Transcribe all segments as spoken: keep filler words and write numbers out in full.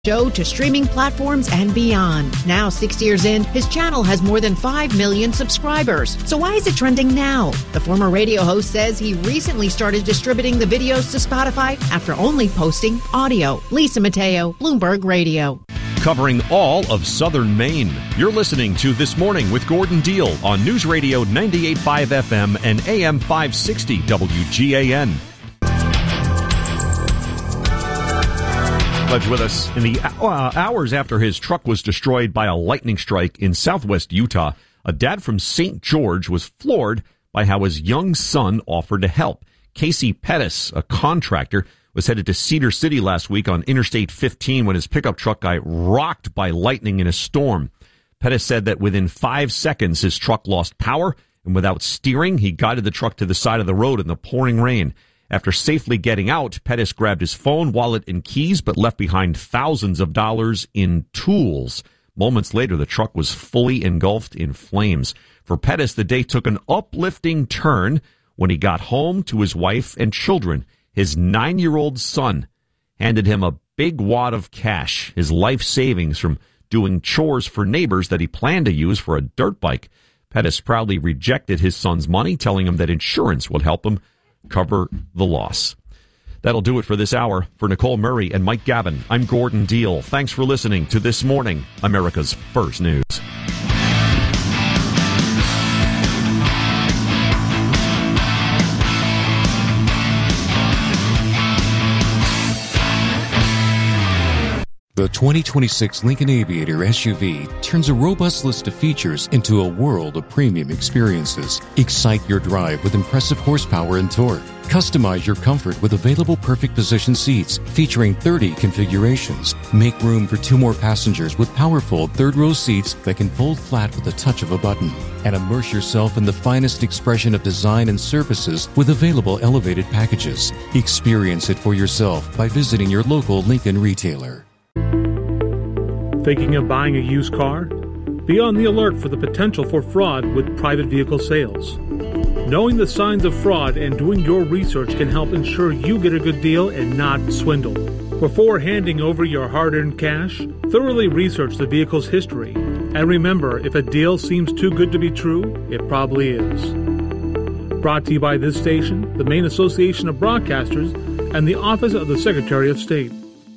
Show to streaming platforms and beyond. Now, six years in, his channel has more than five million subscribers. So why is it trending now? The former radio host says he recently started distributing the videos to Spotify after only posting audio. Lisa Mateo, Bloomberg Radio. Covering all of southern Maine. You're listening to This Morning with Gordon Deal on News Radio ninety-eight point five F M and A M five sixty W G A N. With us in the uh, hours after his truck was destroyed by a lightning strike in southwest Utah, a dad from Saint George was floored by how his young son offered to help. Casey Pettis, a contractor, was headed to Cedar City last week on Interstate fifteen when his pickup truck got rocked by lightning in a storm. Pettis said that within five seconds his truck lost power, and without steering, he guided the truck to the side of the road in the pouring rain. After safely getting out, Pettis grabbed his phone, wallet, and keys, but left behind thousands of dollars in tools. Moments later, the truck was fully engulfed in flames. For Pettis, the day took an uplifting turn when he got home to his wife and children. His nine-year-old son handed him a big wad of cash, his life savings from doing chores for neighbors that he planned to use for a dirt bike. Pettis proudly rejected his son's money, telling him that insurance would help him cover the loss. That'll do it for this hour. For Nicole Murray and Mike Gavin, I'm Gordon Deal. Thanks for listening to This Morning, America's First News. The twenty twenty-six Lincoln Aviator S U V turns a robust list of features into a world of premium experiences. Excite your drive with impressive horsepower and torque. Customize your comfort with available perfect position seats featuring thirty configurations. Make room for two more passengers with powerful third-row seats that can fold flat with the touch of a button. And immerse yourself in the finest expression of design and services with available elevated packages. Experience it for yourself by visiting your local Lincoln retailer. Thinking of buying a used car? Be on the alert for the potential for fraud with private vehicle sales. Knowing the signs of fraud and doing your research can help ensure you get a good deal and not swindled. Before handing over your hard-earned cash, thoroughly research the vehicle's history. And remember, if a deal seems too good to be true, it probably is. Brought to you by this station, the Maine Association of Broadcasters, and the Office of the Secretary of State.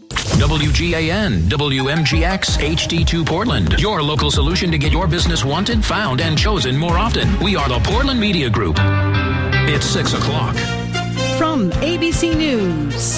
W G A N, W M G X, H D two Portland. Your local solution to get your business wanted, found, and chosen more often. We are the Portland Media Group. It's six o'clock. From A B C News,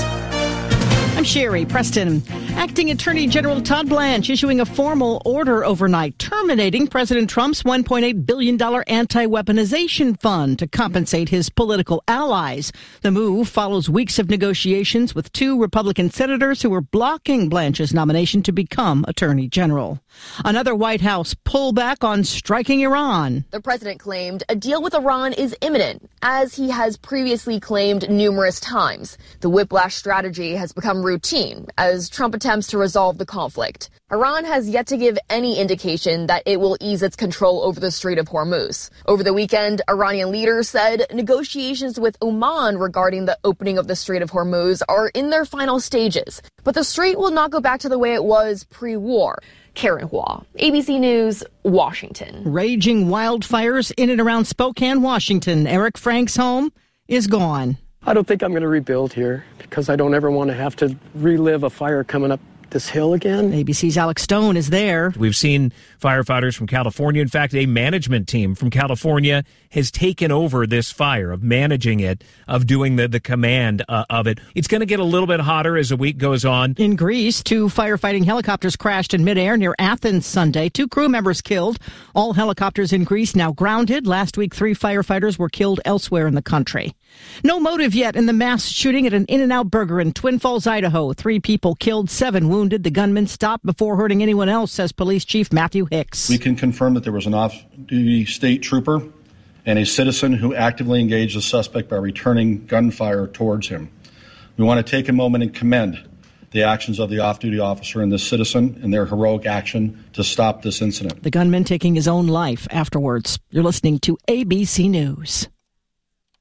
I'm Sherry Preston. Acting Attorney General Todd Blanche issuing a formal order overnight terminating President Trump's one point eight billion dollars anti-weaponization fund to compensate his political allies. The move follows weeks of negotiations with two Republican senators who were blocking Blanche's nomination to become Attorney General. Another White House pullback on striking Iran. The president claimed a deal with Iran is imminent, as he has previously claimed numerous times. The whiplash strategy has become routine as Trump attempts to resolve the conflict. Iran has yet to give any indication that it will ease its control over the Strait of Hormuz. Over the weekend, Iranian leaders said negotiations with Oman regarding the opening of the Strait of Hormuz are in their final stages. But the strait will not go back to the way it was pre-war. Karen Hua, A B C News, Washington. Raging wildfires in and around Spokane, Washington. Eric Frank's home is gone. I don't think I'm going to rebuild here because I don't ever want to have to relive a fire coming up this hill again. A B C's Alex Stone is there. We've seen firefighters from California. In fact, a management team from California has taken over this fire, of managing it, of doing the, the command uh, of it. It's going to get a little bit hotter as the week goes on. In Greece, two firefighting helicopters crashed in midair near Athens Sunday. Two crew members killed. All helicopters in Greece now grounded. Last week, three firefighters were killed elsewhere in the country. No motive yet in the mass shooting at an In-N-Out Burger in Twin Falls, Idaho. Three people killed, seven wounded. The gunman stopped before hurting anyone else, says Police Chief Matthew Hicks. We can confirm that there was an off-duty state trooper and a citizen who actively engaged the suspect by returning gunfire towards him. We want to take a moment and commend the actions of the off-duty officer and the citizen in their heroic action to stop this incident. The gunman taking his own life afterwards. You're listening to A B C News.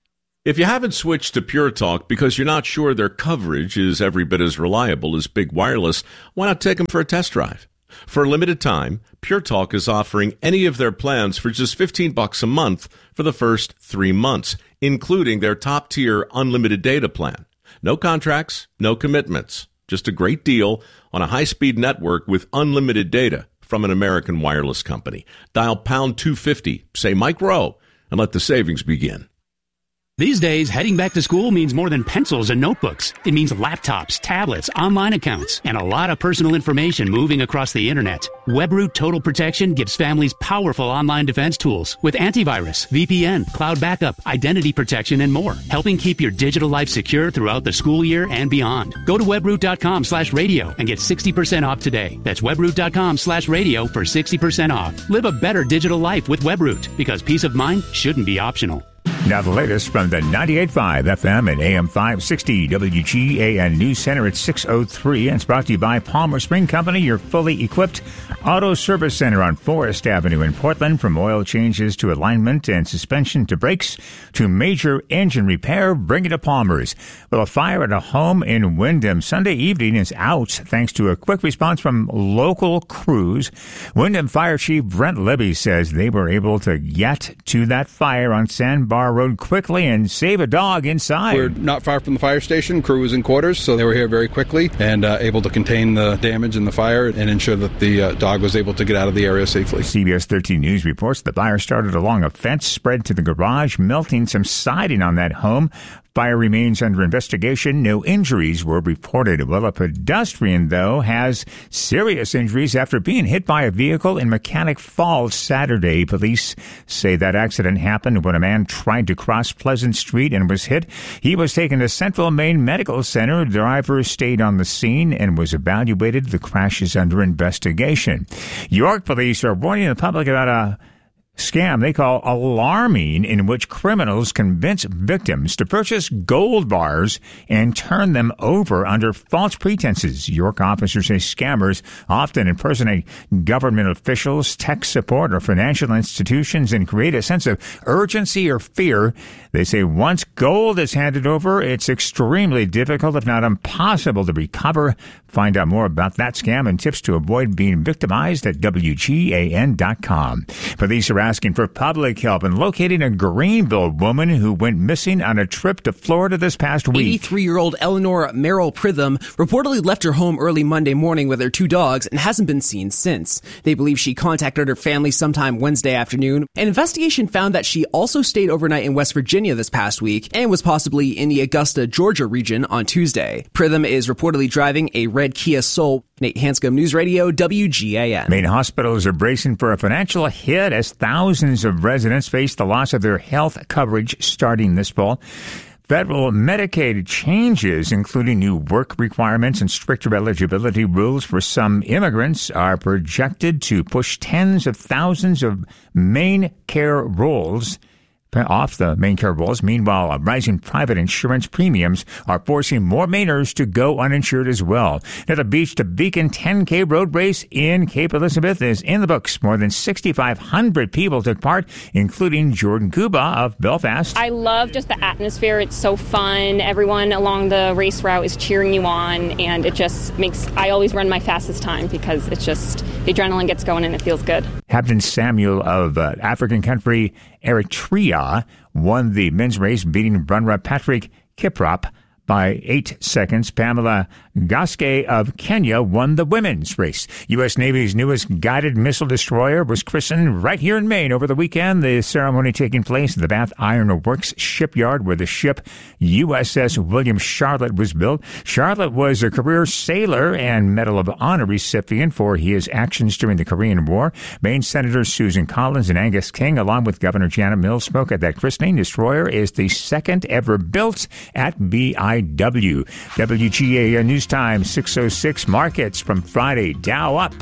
If you haven't switched to Pure Talk because you're not sure their coverage is every bit as reliable as Big Wireless, why not take them for a test drive? For a limited time, Pure Talk is offering any of their plans for just fifteen bucks a month for the first three months, including their top-tier unlimited data plan. No contracts, no commitments. Just a great deal on a high-speed network with unlimited data from an American wireless company. Dial pound two fifty, say Mike Rowe, and let the savings begin. These days, heading back to school means more than pencils and notebooks. It means laptops, tablets, online accounts, and a lot of personal information moving across the internet. WebRoot Total Protection gives families powerful online defense tools with antivirus, V P N, cloud backup, identity protection, and more, helping keep your digital life secure throughout the school year and beyond. Go to webroot.com slash radio and get sixty percent off today. That's webroot.com slash radio for sixty percent off. Live a better digital life with WebRoot, because peace of mind shouldn't be optional. Now the latest from the ninety-eight point five F M and A M five sixty W G A N News Center at six oh three. And it's brought to you by Palmer Spring Company, your fully equipped auto service center on Forest Avenue in Portland. From oil changes to alignment and suspension to brakes to major engine repair, bring it to Palmer's. Well, a fire at a home in Windham Sunday evening is out thanks to a quick response from local crews. Windham Fire Chief Brent Libby says they were able to get to that fire on Sandbar Road quickly and save a dog inside. We're not far from the fire station. Crew was in quarters, so they were here very quickly and uh, able to contain the damage in the fire and ensure that the uh, dog was able to get out of the area safely. C B S thirteen News reports the fire started along a fence, spread to the garage, melting some siding on that home. Fire remains under investigation. No injuries were reported. Well, a pedestrian, though, has serious injuries after being hit by a vehicle in Mechanic Falls Saturday. Police say that accident happened when a man tried to cross Pleasant Street and was hit. He was taken to Central Maine Medical Center. The driver stayed on the scene and was evaluated. The crash is under investigation. York police are warning the public about a scam they call alarming, in which criminals convince victims to purchase gold bars and turn them over under false pretenses. York officers say scammers often impersonate government officials, tech support, or financial institutions and create a sense of urgency or fear. They say once gold is handed over, it's extremely difficult, if not impossible, to recover. Find out more about that scam and tips to avoid being victimized at W G A N dot com. Police are asking for public help in locating a Greenville woman who went missing on a trip to Florida this past week. eighty-three-year-old Eleanor Merrill Pritham reportedly left her home early Monday morning with her two dogs and hasn't been seen since. They believe she contacted her family sometime Wednesday afternoon. An investigation found that she also stayed overnight in West Virginia this past week and was possibly in the Augusta, Georgia region on Tuesday. Pritham is reportedly driving a red Kia Soul. Nate Hanscom, News Radio, W G A N. Maine hospitals are bracing for a financial hit as thousands of residents face the loss of their health coverage starting this fall. Federal Medicaid changes, including new work requirements and stricter eligibility rules for some immigrants, are projected to push tens of thousands of Maine care roles off the main care rolls. Meanwhile, rising private insurance premiums are forcing more Mainers to go uninsured as well. Now, the Beach to Beacon ten K road race in Cape Elizabeth is in the books. More than sixty-five hundred people took part, including Jordan Kuba of Belfast. I love just the atmosphere. It's so fun. Everyone along the race route is cheering you on, and it just makes, I always run my fastest time because it's just, the adrenaline gets going and it feels good. Captain Samuel of uh, African country Eritrea won the men's race, beating runner Patrick Kiprop by eight seconds. Pamela Gaske of Kenya won the women's race. U S. Navy's newest guided missile destroyer was christened right here in Maine over the weekend. The ceremony taking place at the Bath Iron Works shipyard, where the ship U S S William Charlotte was built. Charlotte was a career sailor and Medal of Honor recipient for his actions during the Korean War. Maine Senators Susan Collins and Angus King, along with Governor Janet Mills, spoke at that christening. Destroyer is the second ever built at B I W. W G A N News Time, six oh six. Markets from Friday. Dow up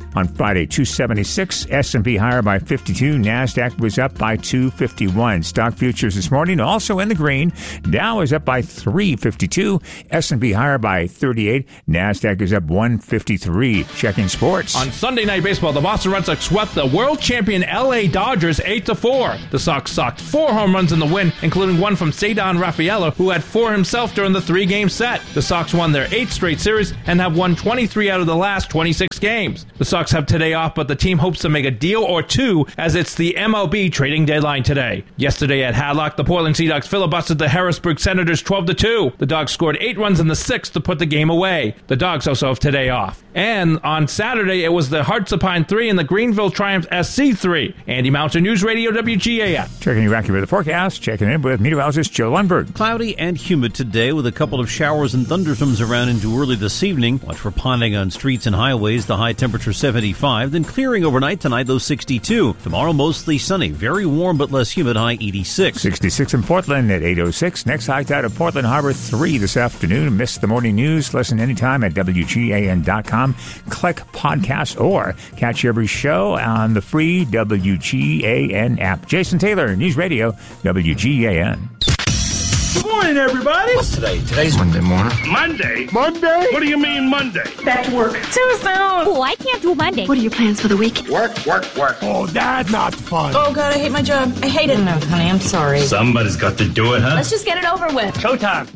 On Friday, two seventy-six. S and P higher by fifty-two. NASDAQ was up by two fifty-one. Stock futures this morning also in the green. Dow is up by three fifty-two. S and P higher by thirty-eight. NASDAQ is up one fifty-three. Checking sports. On Sunday Night Baseball, the Boston Red Sox swept the world champion L A Dodgers eight to four. The Sox socked four home runs in the win, including one from Cedar Rafaela, who had four himself during the three-game set. The Sox won their eighth straight series and have won twenty-three out of the last twenty-six games. The Sox have today off, but the team hopes to make a deal or two as it's the M L B trading deadline today. Yesterday at Hadlock, the Portland Sea Dogs filibustered the Harrisburg Senators twelve to two. The Dogs scored eight runs in the sixth to put the game away. The Dogs also have today off. And on Saturday, it was the Hearts of Pine three and the Greenville Triumph S C three. Andy Mountain, News Radio W G A N. Checking your accurate forecast, checking in with meteorologist Joe Lundberg. Cloudy and humid today with a couple of showers and thunderstorms around into early this evening. Watch for ponding on streets and highways. The high temperature seventy-five, then clearing overnight tonight, though sixty-two. Tomorrow mostly sunny, very warm but less humid, high eighty-six. sixty-six in Portland at eight oh six. Next high tide at Portland Harbor three this afternoon. Miss the morning news? Listen anytime at W G A N dot com. Click podcast or catch every show on the free W G A N app. Jason Taylor, News Radio, W G A N. Good morning, everybody. What's today? Today's Monday morning. Monday? Monday? What do you mean Monday? Back to work. Too soon. Oh, I can't do Monday. What are your plans for the week? Work, work, work. Oh, that's not fun. Oh, God, I hate my job. I hate it. No, honey, I'm sorry. Somebody's got to do it, huh? Let's just get it over with. Showtime.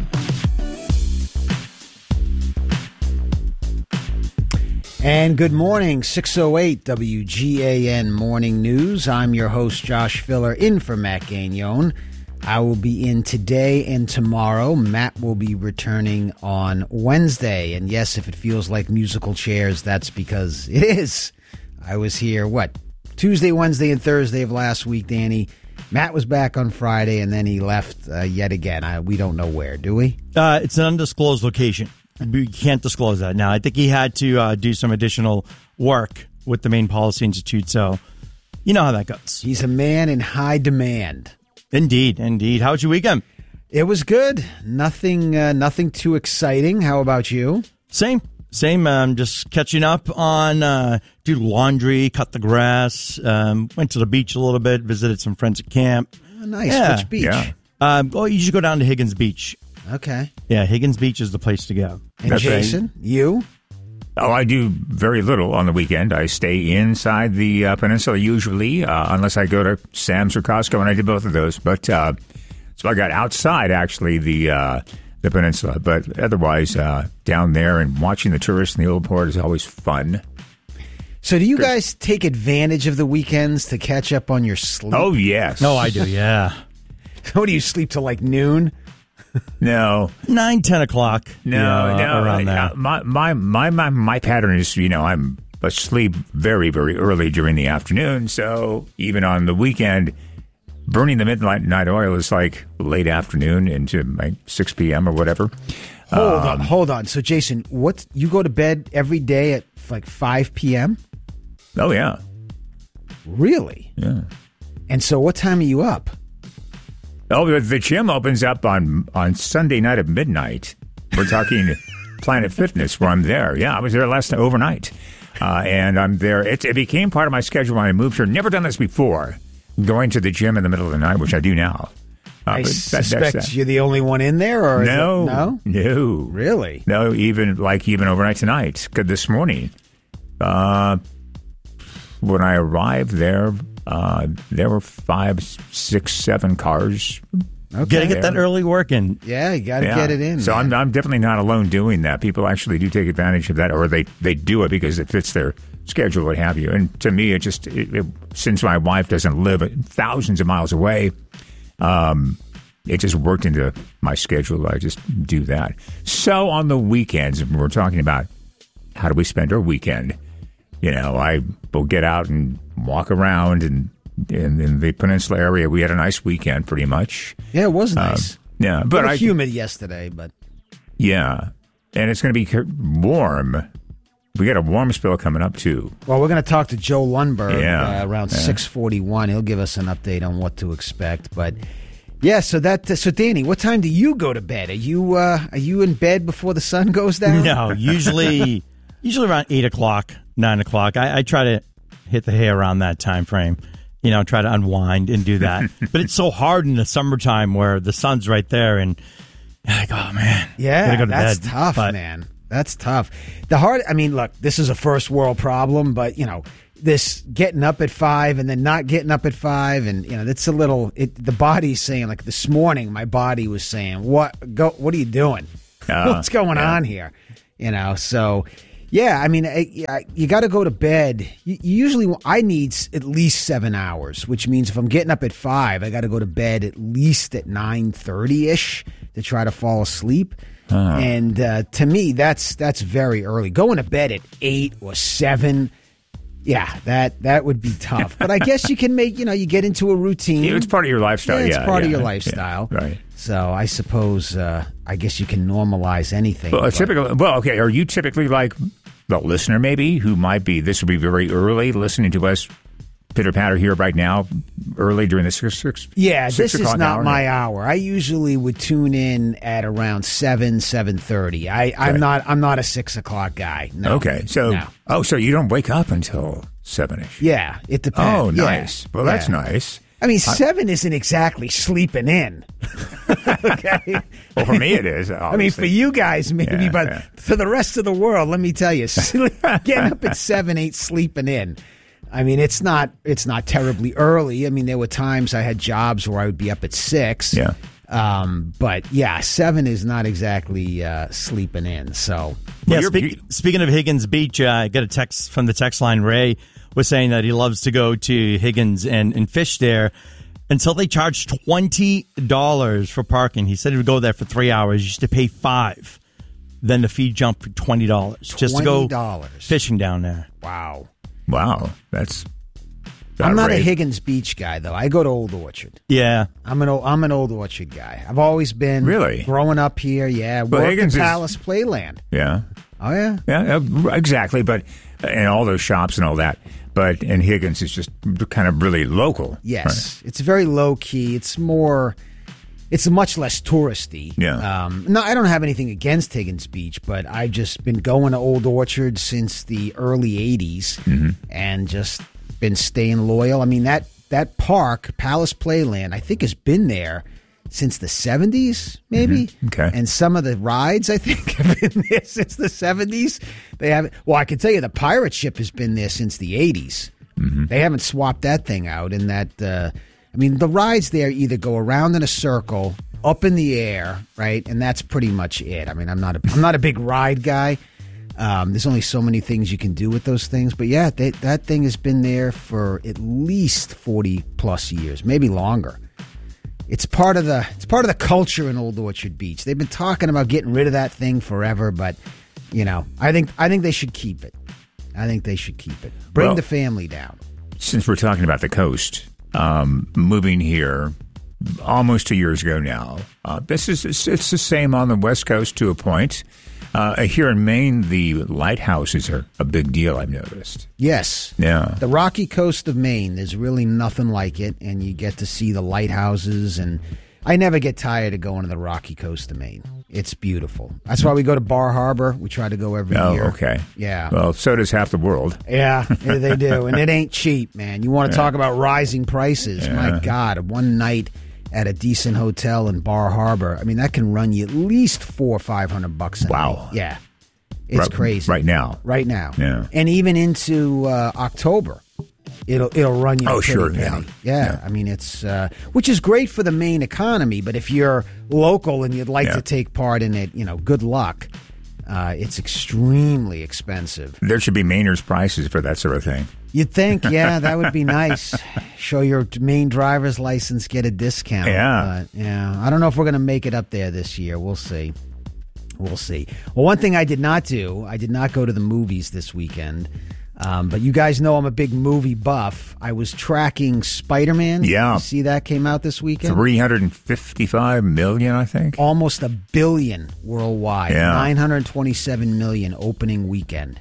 And good morning, six oh eight W G A N Morning News. I'm your host, Josh Filler, in for Matt Gagnon. I will be in today and tomorrow. Matt will be returning on Wednesday. And yes, if it feels like musical chairs, that's because it is. I was here, what, Tuesday, Wednesday, and Thursday of last week, Danny. Matt was back on Friday, and then he left uh, yet again. I, we don't know where, do we? Uh, it's an undisclosed location. We can't disclose that now. I think he had to uh, do some additional work with the Maine Policy Institute, so you know how that goes. He's a man in high demand. Indeed, indeed. How was your weekend? It was good. Nothing, uh, nothing too exciting. How about you? Same, same. Um, just catching up on uh, do laundry, cut the grass. Um, went to the beach a little bit. Visited some friends at camp. Oh, nice. Yeah. Which beach? Yeah. Um, oh, you should go down to Higgins Beach. Okay. Yeah, Higgins Beach is the place to go. And That's Jason, right. you? Oh, I do very little on the weekend. I stay inside the uh, peninsula usually, uh, unless I go to Sam's or Costco, and I did both of those. But uh, so I got outside actually the uh, the peninsula, but otherwise uh, down there and watching the tourists in the old port is always fun. So do you guys take advantage of the weekends to catch up on your sleep? Oh yes. No, I do. Yeah. So do you sleep till like noon? No, nine, ten o'clock. No, yeah, no. around there. Uh, my, my my my my pattern is, you know, I'm asleep very very early during the afternoon. So even on the weekend, burning the midnight night oil is like late afternoon into like six p.m. or whatever. Hold um, on, hold on. So Jason, what you go to bed every day at like five p.m.? Oh yeah, really? Yeah. And so, what time are you up? Oh, the, the gym opens up on, on Sunday night at midnight. We're talking Planet Fitness, where I'm there. Yeah, I was there last night, overnight. Uh, and I'm there. It, it became part of my schedule when I moved here. Never done this before, going to the gym in the middle of the night, which I do now. Uh, I that, suspect that. you're the only one in there, or is no, it, no, no, really, no. Even like even overnight tonight, 'cause this morning, uh, when I arrived there. Uh, there were five, six, seven cars. Okay. Got to get that early work in. Yeah, you got to yeah. get it in. So I'm, I'm definitely not alone doing that. People actually do take advantage of that, or they, they do it because it fits their schedule, what have you. And to me, it just it, it, since my wife doesn't live thousands of miles away, um, it just worked into my schedule. I just do that. So on the weekends, we're talking about how do we spend our weekend. You know, I will get out and walk around, and in, in the peninsula area, we had a nice weekend, pretty much. Yeah, it was nice. Uh, yeah, but I, I humid yesterday, but yeah, and it's going to be warm. We got a warm spell coming up too. Well, we're going to talk to Joe Lundberg yeah. uh, around yeah. six forty-one. He'll give us an update on what to expect, but. Yeah, so that so Danny, what time do you go to bed? Are you uh, are you in bed before the sun goes down? No, usually usually around eight o'clock. nine o'clock. I, I try to hit the hay around that time frame. You know, try to unwind and do that. But it's so hard in the summertime where the sun's right there, and you're like, oh man, yeah, gotta go to that's bed. tough, But- man. That's tough. The hard. I mean, look, this is a first world problem, but you know, this getting up at five and then not getting up at five, and you know, that's a little. It, the body's saying, like this morning, my body was saying, "What go? What are you doing? Uh, What's going yeah. on here?" You know, so. Yeah, I mean, I, I, you got to go to bed. You, you usually, I need s- at least seven hours, which means if I'm getting up at five, I got to go to bed at least at nine thirty ish to try to fall asleep. Uh-huh. And uh, to me, that's that's very early. Going to bed at eight or seven, yeah, that that would be tough. But I guess you can make, you know, you get into a routine. Yeah, it's part of your lifestyle. Yeah, it's yeah, part yeah, of your yeah, lifestyle. right. So I suppose, uh, I guess you can normalize anything. Well, but- typically, well, okay. Are you typically like the listener, maybe, who might be, this would be very early, listening to us pitter patter here right now, early during the six, six Yeah, six this is o'clock not hour? my hour. I usually would tune in at around seven, seven thirty. I, I'm Okay. not. I'm not a six o'clock guy. No. Okay, so No. oh, so you don't wake up until seven ish. Yeah, it depends. Oh, Yeah. nice. Well, that's Yeah. nice. I mean, I- seven isn't exactly sleeping in. Okay. Well, for me it is. I mean, obviously. for you guys, maybe, Yeah, but yeah. for the rest of the world, let me tell you, sleep, getting up at seven ain't sleeping in. I mean, it's not. It's not terribly early. I mean, there were times I had jobs where I would be up at six. Yeah. Um, but yeah, seven is not exactly uh, sleeping in. So Yeah, speak, speaking of Higgins Beach, uh, I got a text from the text line. Ray was saying that he loves to go to Higgins and, and fish there until they charge twenty dollars for parking. He said he would go there for three hours. You used to pay five. Then the fee jumped for twenty dollars just to go twenty dollars fishing down there. Wow. Wow, that's. I'm not a outrageous. Higgins Beach guy, though. I go to Old Orchard. Yeah. I'm an old, I'm an Old Orchard guy. I've always been. Really? Growing up here, yeah. But Worked Higgins at is- Palace Playland. Yeah. Oh, yeah? Yeah, uh, exactly. But and all those shops and all that. But and Higgins is just kind of really local. Yes. It's very low key. It's more. It's much less touristy. Yeah. Um, no, I don't have anything against Higgins Beach, but I've just been going to Old Orchard since the early eighties Mm-hmm. and just been staying loyal. I mean, that, that park, Palace Playland, I think has been there since the seventies, maybe. Mm-hmm. Okay. And some of the rides, I think, have been there since the seventies. They haven't. Well, I can tell you the pirate ship has been there since the eighties. Mm-hmm. They haven't swapped that thing out. And that, uh, I mean, the rides there either go around in a circle, up in the air, right? And that's pretty much it. I mean, I'm not a, I'm not a big ride guy. Um, there's only so many things you can do with those things. But yeah, they, that thing has been there for at least forty plus years, maybe longer. It's part of the it's part of the culture in Old Orchard Beach. They've been talking about getting rid of that thing forever, but you know, I think I think they should keep it. I think they should keep it. Bring Well, the family down. Since we're talking about the coast, um, moving here almost two years ago now, uh, this is it's, it's the same on the West Coast to a point. Uh, here in Maine, the lighthouses are a big deal, I've noticed. Yes. Yeah. The rocky coast of Maine, there's really nothing like it, and you get to see the lighthouses, and I never get tired of going to the rocky coast of Maine. It's beautiful. That's why we go to Bar Harbor. We try to go every Oh, year. okay. Yeah. Well, so does half the world. Yeah, yeah, they do. And it ain't cheap, man. You want to Yeah. talk about rising prices. Yeah. My God, one night at a decent hotel in Bar Harbor, I mean, that can run you at least four or five hundred bucks a Wow. night. Yeah. It's Right- crazy. right now. Right now. Yeah. And even into uh, October. It'll it'll run you. Oh, a pretty sure, penny. yeah. yeah. I mean, it's uh, which is great for the Maine economy. But if you're local and you'd like Yeah. to take part in it, you know, good luck. Uh, it's extremely expensive. There should be Mainers prices for that sort of thing. You'd think, yeah, that would be nice. Show your Maine driver's license, get a discount. Yeah. But, yeah. I don't know if we're going to make it up there this year. We'll see. We'll see. Well, one thing I did not do, I did not go to the movies this weekend. Um, but you guys know I'm a big movie buff. I was tracking Spider-Man. Yeah. You see that came out this weekend? three hundred fifty-five million, I think. Almost a billion worldwide. Yeah. nine hundred twenty-seven million opening weekend.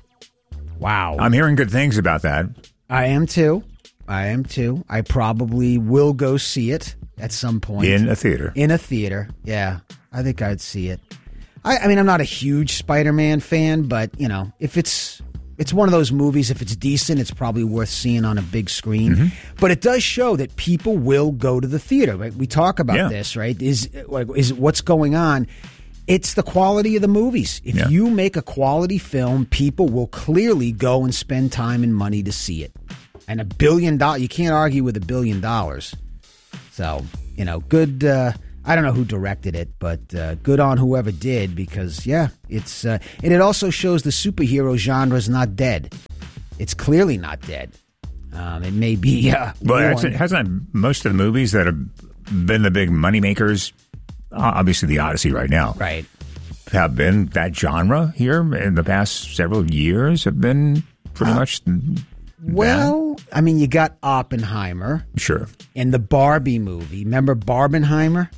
Wow. I'm hearing good things about that. I am too. I am too. I probably will go see it at some point. In a theater. In a theater. Yeah. I think I'd see it. I, I mean, I'm not a huge Spider-Man fan, but, you know, if it's It's one of those movies, if it's decent, it's probably worth seeing on a big screen. Mm-hmm. But it does show that people will go to the theater. Right? We talk about yeah. this, right? Is like is what's going on? It's the quality of the movies. If yeah. you make a quality film, people will clearly go and spend time and money to see it. And a billion dollars, you can't argue with a billion dollars. So, you know, good. Uh, I don't know who directed it, but uh, good on whoever did, because, yeah, it's. Uh, and it also shows the superhero genre is not dead. It's clearly not dead. Um, it may be. Uh, well, actually, hasn't most of the movies that have been the big moneymakers, obviously the Odyssey right now, right, have been that genre here in the past several years, have been pretty uh, much. Well, I mean, you got Oppenheimer. Sure. And the Barbie movie. Remember Barbenheimer?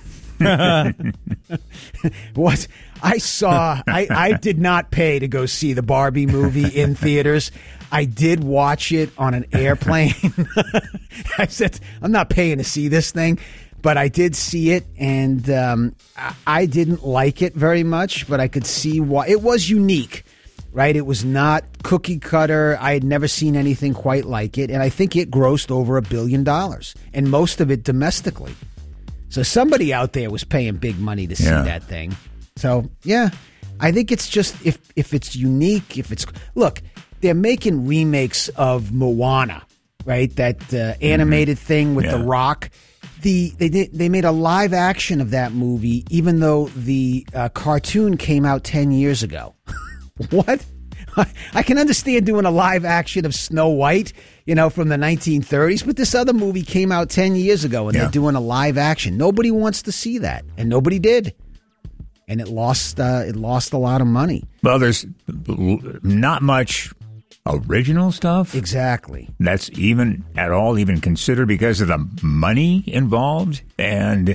What? I saw, I, I did not pay to go see the Barbie movie in theaters. I did watch it on an airplane. I said, I'm not paying to see this thing. But I did see it, and um, I, I didn't like it very much, but I could see why. It was unique. Right, it was not cookie cutter. I had never seen anything quite like it, and I think it grossed over a billion dollars, and most of it domestically. So somebody out there was paying big money to see yeah. that thing. So yeah, I think it's just if if it's unique, if it's look, they're making remakes of Moana, right? That uh, animated mm-hmm. thing with yeah. the rock. The they did they made a live action of that movie, even though the uh, cartoon came out ten years ago. What? I can understand doing a live action of Snow White, you know, from the nineteen thirties, but this other movie came out ten years ago, and yeah. they're doing a live action. Nobody wants to see that, and nobody did, and it lost uh, it lost a lot of money. Well, there's not much original stuff. Exactly. That's even at all even considered because of the money involved and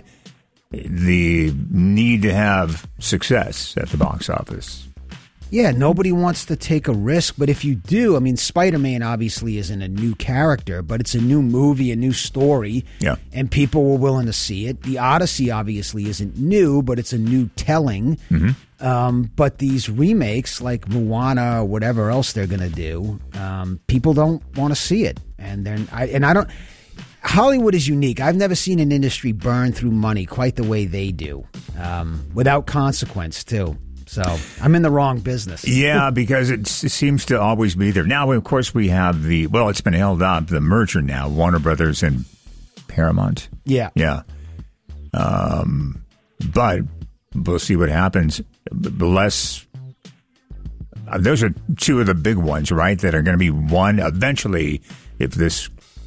the need to have success at the box office. Yeah, nobody wants to take a risk, but if you do, I mean, Spider-Man obviously isn't a new character, but it's a new movie, a new story, yeah. and people were willing to see it. The Odyssey obviously isn't new, but it's a new telling. Mm-hmm. Um, but these remakes, like Moana or whatever else they're going to do, um, people don't want to see it, and then I and I don't. Hollywood is unique. I've never seen an industry burn through money quite the way they do, um, without consequence, too. So I'm in the wrong business. Yeah, because it seems to always be there. Now, of course, we have the, well, it's been held up, the merger now, Warner Brothers and Paramount. Yeah. Yeah. Um, but we'll see what happens. The less, uh, those are two of the big ones, right, that are going to be one eventually if this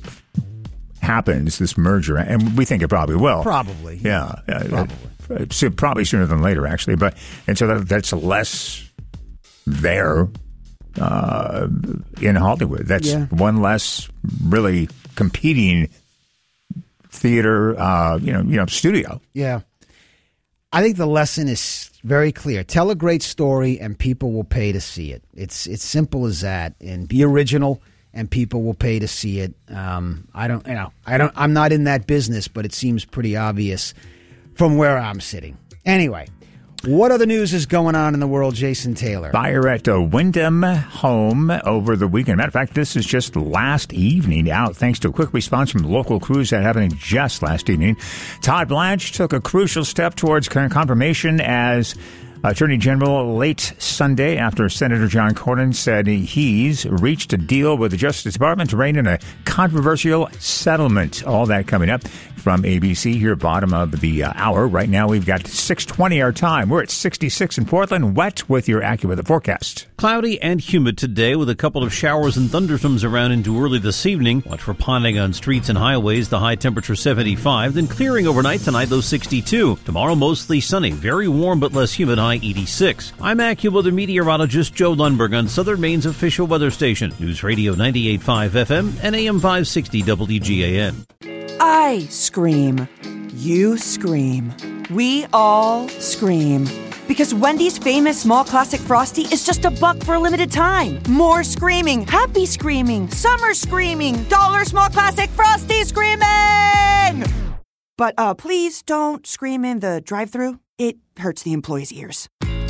happens, this merger. And we think it probably will. Probably. Yeah. Probably. Uh, So probably sooner than later, actually. But and so that, that's less there uh, in Hollywood. That's yeah. one less really competing theater, uh, you know, you know, studio. Yeah, I think the lesson is very clear. Tell a great story, and people will pay to see it. It's it's simple as that. And be original, and people will pay to see it. Um, I don't, you know, I don't. I'm not in that business, but it seems pretty obvious from where I'm sitting. Anyway, what other news is going on in the world, Jason Taylor? Fire at a Wyndham home over the weekend. Matter of fact, this is just last evening out, thanks to a quick response from the local crews that happened just last evening. Todd Blanche took a crucial step towards confirmation as Attorney General late Sunday after Senator John Cornyn said he's reached a deal with the Justice Department to rein in a controversial settlement. All that coming up from A B C here, bottom of the uh, hour. Right now, we've got six twenty our time. We're at sixty-six in Portland, wet with your AccuWeather forecast. Cloudy and humid today with a couple of showers and thunderstorms around into early this evening. Watch for ponding on streets and highways, the high temperature seventy-five, then clearing overnight tonight, low sixty-two. Tomorrow, mostly sunny, very warm but less humid, high eighty-six. I'm AccuWeather meteorologist Joe Lundberg on Southern Maine's official weather station, News Radio ninety-eight point five F M and A M five sixty W G A N. I scream. You scream. We all scream. Because Wendy's famous small classic Frosty is just a buck for a limited time. More screaming, happy screaming, summer screaming, dollar small classic Frosty screaming! But uh, please don't scream in the drive-thru. It hurts the employees' ears.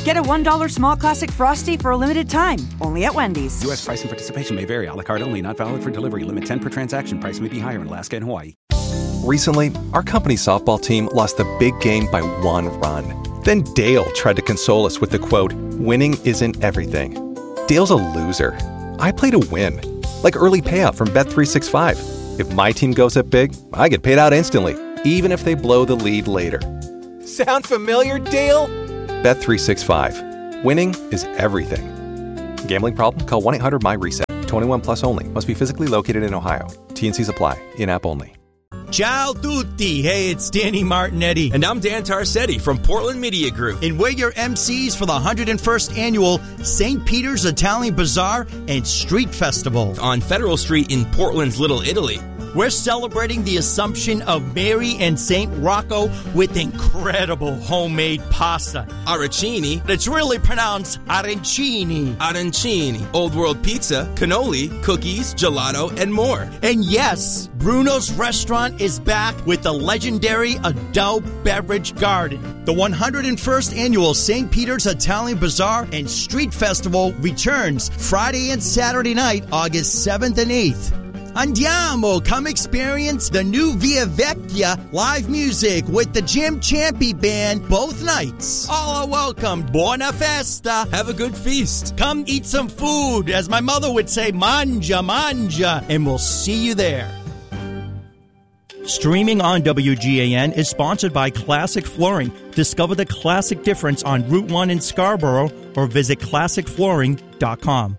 Get a one dollar small classic Frosty for a limited time, only at Wendy's. U S price and participation may vary. A la carte only. Not valid for delivery. Limit ten per transaction. Price may be higher in Alaska and Hawaii. Recently, our company softball team lost the big game by one run. Then Dale tried to console us with the quote, "Winning isn't everything." Dale's a loser. I play to win. Like early payout from Bet three sixty-five. If my team goes up big, I get paid out instantly, even if they blow the lead later. Sound familiar, Dale? Bet three sixty-five. Winning is everything. Gambling problem? Call one eight hundred M Y reset. twenty-one plus only. Must be physically located in Ohio. T N Cs apply. In-app only. Ciao tutti. Hey, it's Danny Martinetti. And I'm Dan Tarsetti from Portland Media Group. And we're your M Cs for the one hundred first Annual Saint Peter's Italian Bazaar and Street Festival on Federal Street in Portland's Little Italy. We're celebrating the Assumption of Mary and Saint Rocco with incredible homemade pasta. Arancini. It's really pronounced arancini. Arancini. Old World Pizza, cannoli, cookies, gelato, and more. And yes, Bruno's Restaurant is back with the legendary adult beverage garden. The one hundred first Annual Saint Peter's Italian Bazaar and Street Festival returns Friday and Saturday night, August seventh and eighth. Andiamo! Come experience the new Via Vecchia live music with the Jim Champy Band both nights. All are welcome. Buona festa. Have a good feast. Come eat some food. As my mother would say, manja, manja. And we'll see you there. Streaming on W G A N is sponsored by Classic Flooring. Discover the classic difference on Route one in Scarborough or visit classic flooring dot com.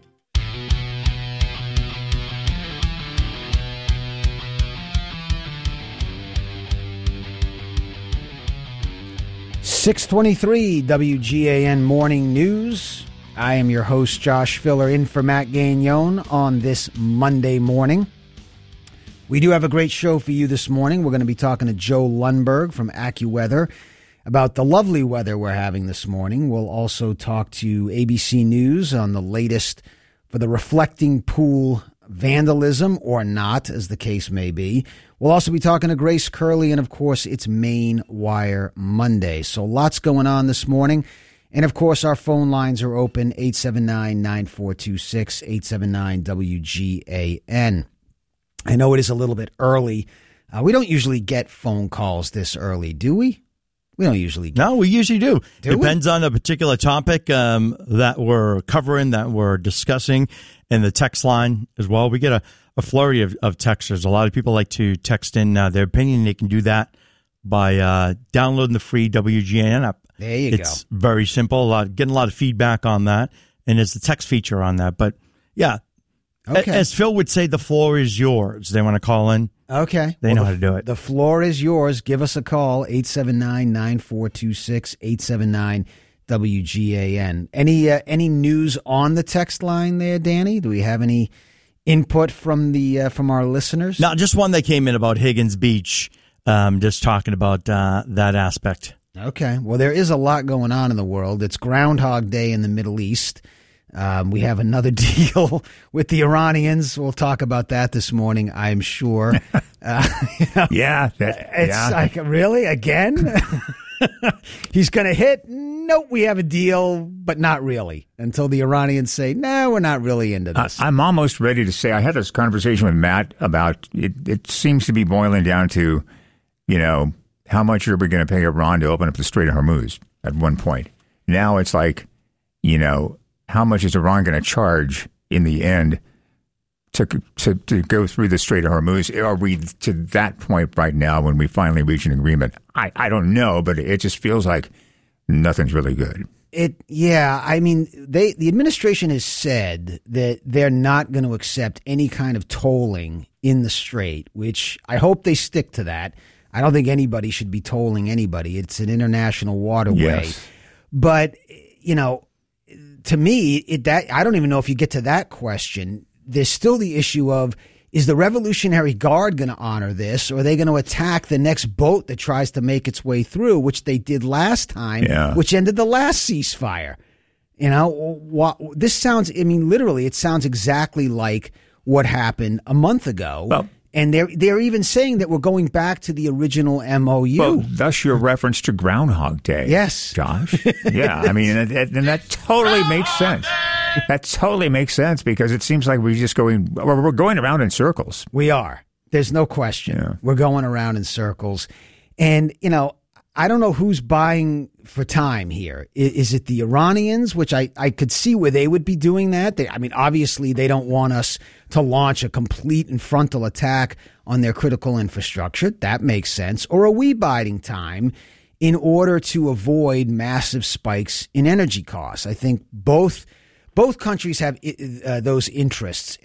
six twenty-three W G A N Morning News. I am your host, Josh Filler, in for Matt Gagnon on this Monday morning. We do have a great show for you this morning. We're going to be talking to Joe Lundberg from AccuWeather about the lovely weather we're having this morning. We'll also talk to A B C News on the latest for the reflecting pool vandalism, or not, as the case may be. We'll also be talking to Grace Curley, and of course, it's Main Wire Monday. So lots going on this morning. And of course, our phone lines are open, eight seven nine, nine four two six, eight seven nine W G A N. I know it is a little bit early. Uh, we don't usually get phone calls this early, do we? We don't usually get No, we usually do. do Depends we? on a particular topic um, that we're covering, that we're discussing, and the text line as well. We get a, a flurry of, of texters. A lot of people like to text in uh, their opinion. They can do that by uh, downloading the free W G A N app. There you it's go. It's very simple. A lot, getting a lot of feedback on that, and there's the text feature on that. But, yeah, okay. As Phil would say, the floor is yours. They want to call in. Okay. They well, know the, how to do it. The floor is yours. Give us a call, eight seven nine, nine four two six, eight seven nine W G A N. Any uh, any news on the text line there, Danny? Do we have any input from the uh, from our listeners? No, just one that came in about Higgins Beach, um, just talking about uh, that aspect. Okay. Well, there is a lot going on in the world. It's Groundhog Day in the Middle East. Um, we have another deal with the Iranians. We'll talk about that this morning, I'm sure. Uh, you know, yeah. That, it's yeah. like, really? Again? He's going to hit? Nope, we have a deal, but not really. Until the Iranians say, no, we're not really into this. I, I'm almost ready to say, I had this conversation with Matt about, it, it seems to be boiling down to, you know, how much are we going to pay Iran to open up the Strait of Hormuz at one point? Now it's like, you know, how much is Iran going to charge in the end to, to to go through the Strait of Hormuz? Are we to that point right now when we finally reach an agreement? I, I don't know, but it just feels like nothing's really good. It yeah, I mean, they the administration has said that they're not going to accept any kind of tolling in the strait, which I hope they stick to that. I don't think anybody should be tolling anybody. It's an international waterway. Yes. But, you know, to me, it that I don't even know if you get to that question. There's still the issue of, is the Revolutionary Guard going to honor this, or are they going to attack the next boat that tries to make its way through, which they did last time, yeah. which ended the last ceasefire? You know, what, this sounds, I mean, literally, it sounds exactly like what happened a month ago. Well, And they're they're even saying that we're going back to the original M O U. Well, thus your reference to Groundhog Day. Yes. Josh. Yeah, I mean, and, and that totally makes sense. That totally makes sense because it seems like we're just going, we're going around in circles. We are. There's no question. Yeah. We're going around in circles. And, you know, I don't know who's buying for time here. Is, is it the Iranians, which I, I could see where they would be doing that? They, I mean, obviously, they don't want us to launch a complete and frontal attack on their critical infrastructure. That makes sense. Or are we biding time in order to avoid massive spikes in energy costs? I think both both countries have uh, those interests.